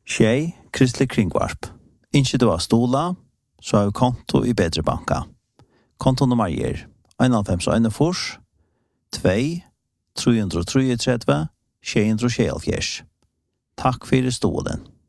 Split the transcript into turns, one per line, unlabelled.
Tjej, Kristelig Kringvarp. Ikke du har stola, så har vi konto i Bedre Banka. Kontonummer er 91 2 333 674. Takk for stolen.